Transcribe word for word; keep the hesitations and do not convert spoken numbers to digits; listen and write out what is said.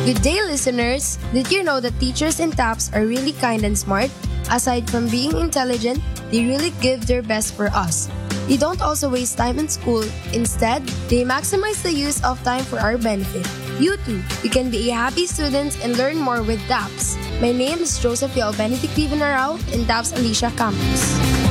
Good day, listeners! Did you know that teachers in TAPS are really kind and smart? Aside from being intelligent, they really give their best for us. They don't also waste time in school. Instead, they maximize the use of time for our benefit. You too, you can be a happy student and learn more with TAPS. My name is Joseph Yao Benedict Divinarao in TAPS Alicia Campus.